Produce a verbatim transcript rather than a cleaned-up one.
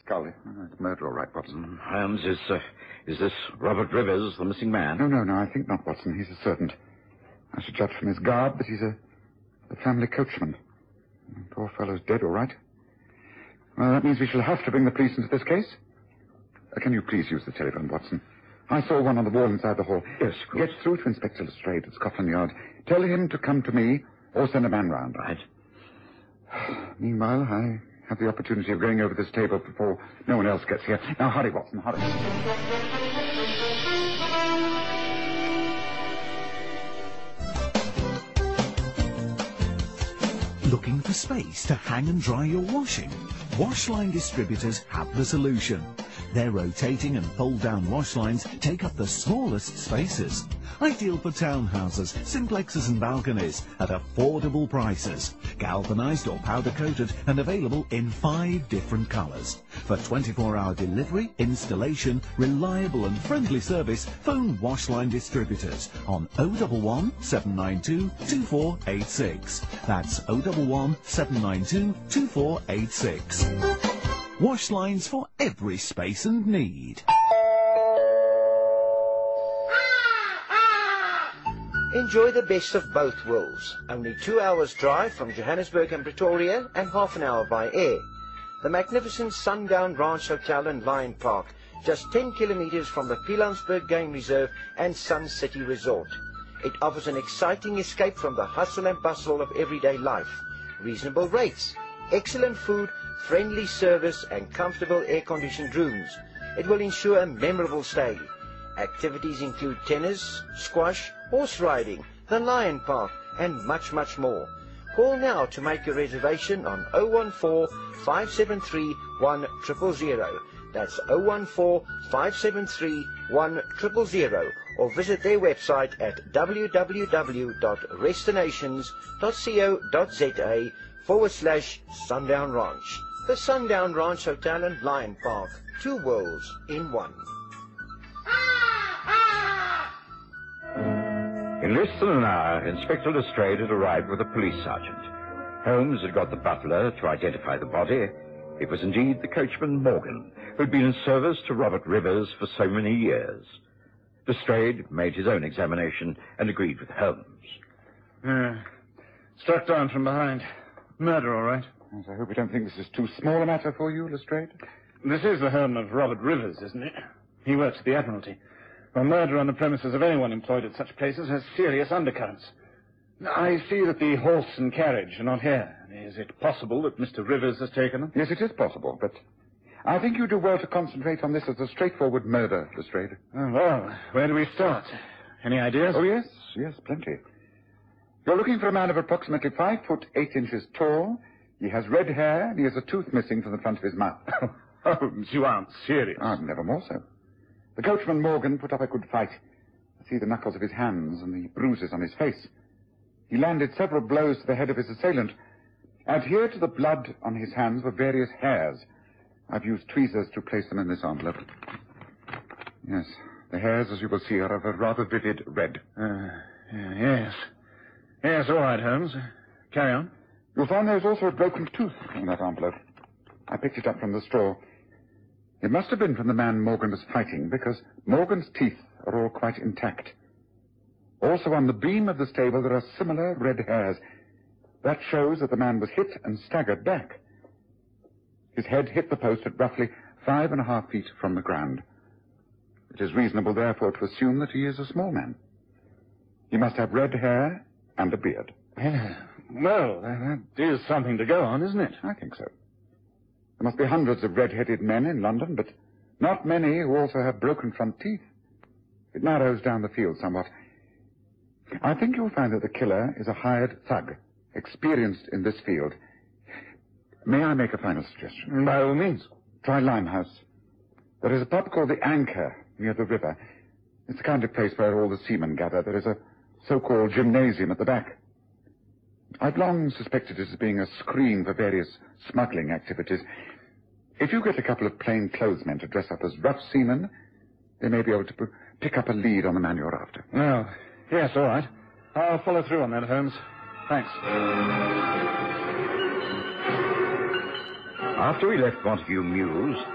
skull. Oh, it's murder, all right, Watson. Holmes, is, uh, is this Robert Rivers, the missing man? No, no, no, I think not, Watson. He's a servant. I should judge from his garb that he's a, a family coachman. The poor fellow's dead, all right. Well, that means we shall have to bring the police into this case. Uh, can you please use the telephone, Watson? I saw one on the wall inside the hall. Yes, of course. Get through to Inspector Lestrade at Scotland Yard. Tell him to come to me or send a man round. Right. Meanwhile, I have the opportunity of going over this table before no one else gets here. Now, hurry, Watson, hurry. Looking for space to hang and dry your washing? Washline distributors have the solution. Their rotating and fold-down wash lines take up the smallest spaces. Ideal for townhouses, simplexes and balconies at affordable prices. Galvanized or powder-coated and available in five different colors. For twenty-four hour delivery, installation, reliable and friendly service, phone Washline Distributors on oh one one, seven nine two, two four eight six. That's oh one one, seven nine two, two four eight six. Wash lines for every space and need. Enjoy the best of both worlds. Only two hours drive from Johannesburg and Pretoria and half an hour by air. The magnificent Sundown Ranch Hotel and Lion Park, just ten kilometers from the Pilanesberg Game Reserve and Sun City Resort. It offers an exciting escape from the hustle and bustle of everyday life. Reasonable rates, excellent food, friendly service and comfortable air-conditioned rooms. It will ensure a memorable stay. Activities include tennis, squash, horse riding, the Lion Park and much, much more. Call now to make your reservation on oh one four, five seven three, one zero zero zero. That's oh one four, five seven three, one zero zero zero or visit their website at w w w dot restinations dot co dot za forward slash Sundown Ranch. The Sundown Ranch Hotel and Lion Park. Two worlds in one. In less than an hour, Inspector Lestrade had arrived with a police sergeant. Holmes had got the butler to identify the body. It was indeed the coachman Morgan, who had been in service to Robert Rivers for so many years. Lestrade made his own examination and agreed with Holmes. Uh, struck down from behind. Murder, all right. Yes, I hope you don't think this is too small a matter for you, Lestrade. This is the home of Robert Rivers, isn't it? He works at the Admiralty. Well, murder on the premises of anyone employed at such places has serious undercurrents. I see that the horse and carriage are not here. Is it possible that Mister Rivers has taken them? Yes, it is possible, but I think you do well to concentrate on this as a straightforward murder, Lestrade. Oh, well, where do we start? Any ideas? Oh, yes, yes, plenty. You're looking for a man of approximately five foot eight inches tall. He has red hair, and he has a tooth missing from the front of his mouth. Holmes, you aren't serious. I'm never more so. The coachman Morgan put up a good fight. I see the knuckles of his hands and the bruises on his face. He landed several blows to the head of his assailant. Adhered to the blood on his hands were various hairs. I've used tweezers to place them in this envelope. Yes, the hairs, as you will see, are of a rather vivid red. Uh, yes. Yes, all right, Holmes. Carry on. You'll find there's also a broken tooth in that envelope. I picked it up from the straw. It must have been from the man Morgan was fighting, because Morgan's teeth are all quite intact. Also on the beam of the stable there are similar red hairs. That shows that the man was hit and staggered back. His head hit the post at roughly five and a half feet from the ground. It is reasonable, therefore, to assume that he is a small man. He must have red hair and a beard. Yeah. Well, that is something to go on, isn't it? I think so. There must be hundreds of red-headed men in London, but not many who also have broken front teeth. It narrows down the field somewhat. I think you'll find that the killer is a hired thug, experienced in this field. May I make a final suggestion? By all means. Try Limehouse. There is a pub called the Anchor near the river. It's the kind of place where all the seamen gather. There is a so-called gymnasium at the back. I've long suspected it as being a screen for various smuggling activities. If you get a couple of plain-clothes men to dress up as rough seamen, they may be able to p- pick up a lead on the man you're after. Well, yes, all right. I'll follow through on that, Holmes. Thanks. After we left Montague Mews,